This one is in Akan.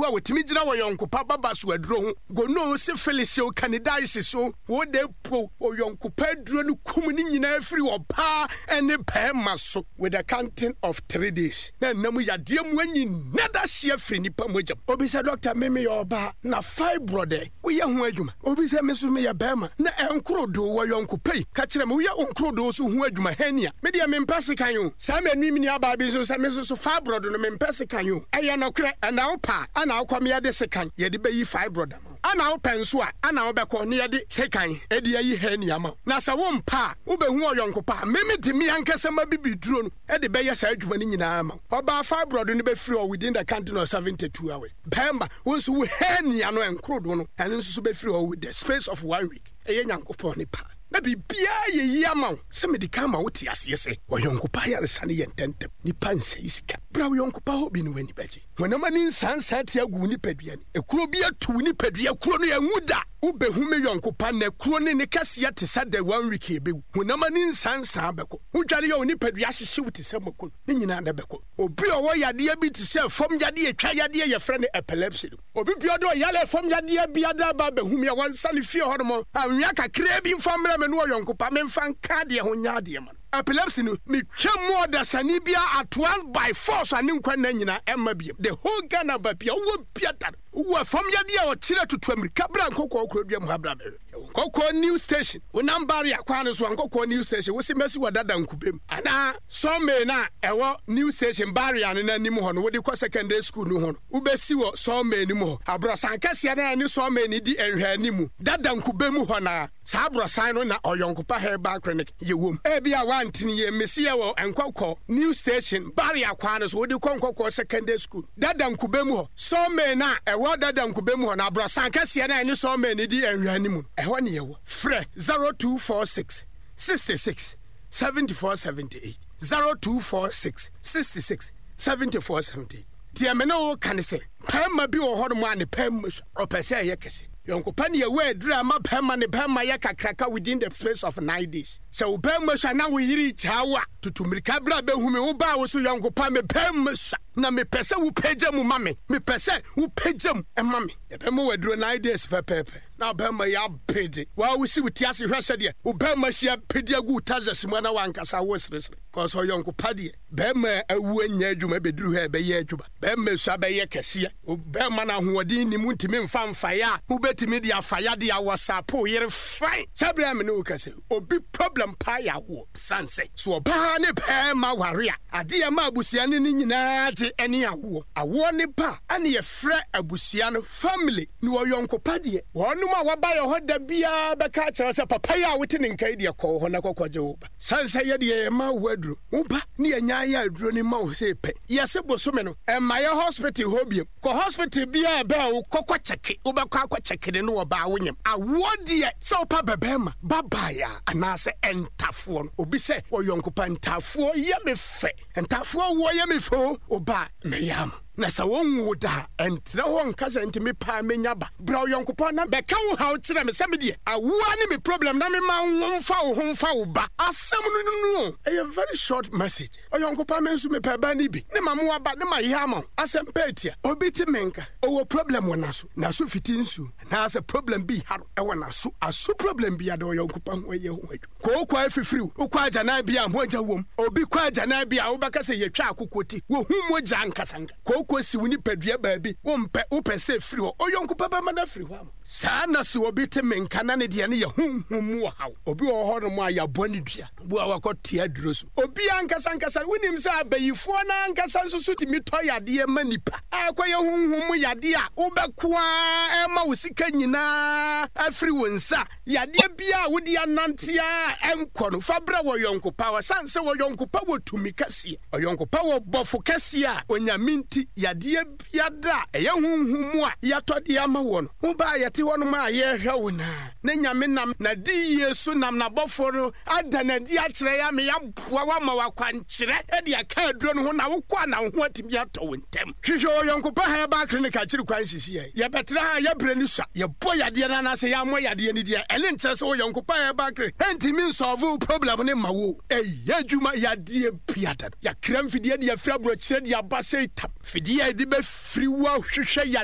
a wotimi gina wo yonkopa baba so aduro ho gono syphilis o candidiasis so wo de po o yonkopa aduro no kum ni nyina afiri oba ene pema so with a counting of 3 days na namu yade mu anyi nada hye afiri nipa mogya obi say doctor me yoba na fibroid wo ye ho adwuma obi say me so me ye bema na enkrodo wo yonkopa ka kire me wo ye onkrodo so ho adwuma hania me de me mpase kan yo sa me animi ni aba bi so say me so fibroid no me mpase kan yo eye no kre ana opa ana akwam ye de sekan ye de bayi fibroid no ana openso a ana obekọ ne ye de sekan e de ayi hania ma na sa wo mpa wo be hu oyonkopa me de mi ankasa ma bibiduro no e de beye sa adwuma ni nyina ma oba fibroid no be free within the counting of 72 hours bemba wonso wo hania no enkrodo no ene nso be free with the space of 1 week eye nyankopon ni pa na bibia ye yama se medika ma wote ase se oyonkopa yare sane ye ntentem ni panse isika bra oyonkopa hobi ni wani baje wonama ni nsansa te agu ni padua ni ekuro bi atu ni padua kuro no yanguda ubehu me yonkopa na kuro ne kase te sada 1 week ebewu wonama ni nsansa beko udware ye oni padua hyehye wote se makon ni nyina da beko obi owo yade bi te se fom yade atwa yade ye frɛ epilepsy obi bi odo yale fom yade bi ada ba behu me wansa ne fie hono anwia kakra bi mfamra me no yonkopa me mfan ka de ho nya de man epilepsy no me twemo da sani bia at once by force ani nkwa na nyina emma biem the whole Ghana ba bia wo bia da wo fam yade a o kire tutu America bra nkokọ okro bia mu habra be nkokọ new station wo number ya kwa no so nkokọ new station wo si mesi wadada nkubem ana so me na ewo new station barrier no na nim ho no wo de kwa secondary school no ho no wo besi wo so me nim ho abro sankase na ni so me ni di enhwa animu dada nkubem ho na sa abro san no na oyonkopa herbal clinic ye wom e bia wantini ye mesi ye wo nkokọ new station barrier kwa no so wo de nkokọ secondary school dada nkubem ho so me na ewo dada nkubem ho na abro sankase na ni so me ni di enhwa animu eho ne ye wo frɛ 0246 66 7478 0246 66 7478 dia me no kan se pamma bi wo hodo mu ane pamma opese ye kese yonkopa ne ye we drama pamma ne pamma ye kakraka within the space of 9 days so pamma sha na wo yiri chawa tutumirika bra behumi wo ba wo so yonkopa me pamma sha na me pese wo pagya mu mame me pese wo pagya mu emame ye pamma waduro 9 days pepepe na pamma ya pede wa wo si wuti ase hwese de wo pamma hia pede agu tazas mu na wankasa wo sresre cause yonkopa de pamma awu anya adwuma beduru he be ye adwuma pamma so abaye kese wo pamma na hoodin ni mu ntimi mfa ya wo betimi de afaya de awasapo yere fine sabra me no kase obi problem pa ya wo sanse so ba ne pamma warea ade ma abusia ne nyina eni awo ne pa ane ye frɛ abusia no family ni wo yonkopa de wonu ma waba ye hoda bia beka kyerɛ sɛ papa ya wote ne nkai de kɔ ho na kokɔgye wo ba sansa ye de ma waduro wo ba ne anya ya aduro ne ma wo sɛ pɛ ye se bosome no ma ye hospital hobiem ko hospital bia ba wo kokɔ cheke wo ba kɔ cheke ne wo ba wo nyem awo de sɛ wo pa bebema baba ya anase entafo no obi sɛ wo yonkopa entafo ye me fɛ entafo wo ye me fo oba meyam na sa wonwu da entre ho nkasa ntimi pa menya ba bra yonkopa na beka wo ha wo kire me se me de awoa ni me problem na me ma wonfa wo homfa wo ba asem no a very short message yonkopa me nso me pa ba ni bi ne ma mo ba ne ma yama asem petia obi ti menka owo problem wona so fiti nsu na asa problem bi ha e wona so aso problem bi ade yonkopa ho ye ho ko kwa afifiri wo kwa jana bi a moja wom obi kwa jana bi a wo baka se ye twa akokoti wo hu moja nkasanga ko si woni padua baabi wo mpe se firi ho oyonkopa ba mana firi ho saa na so obi te menka na ne de ne ye hunhum wo hawo obi wo ho no mo ayabo ne dua bu a wakɔte aduro so obi ankasa wonim sɛ abayifo na ankasa nso so timi tɔ yade ma nipa akɔyɛ hunhum yade a wobɛkoa ma wo sika nyina afiri wo nsa yade bia wo de anantia enkɔ no fabra wo yonkopa wa sanse wo yonkopa wo tumi kase oyonkopa wo bɔfo kase a onyaminti yade biada ɛyɛ hunhum a yɛtɔde ama wo no wo ba yɛte wo no ma yɛhwɛ wo na nyame nam na di yesu nam na bɔfo no adana di akyerɛ ya me ya boa wa ma wakwankyerɛ e de aka aduro no ho na wo kwa na ho atimi atɔ wo ntem hwehwɛ yonkopa ha ba clinic akyiri kwan sisi yɛ betra ha yɛ bre ni sua yɛ bɔ yade na na se yɛ amɔ yade ni dia ɛle nkyerɛ sɛ wo yonkopa ha ba clinic entimi solve problem ne ma wo yɛ adwuma yade piada yɛ kram fidie de afra bro kyerɛ de aba sɛ tam fidie de be firi wa hwehwɛ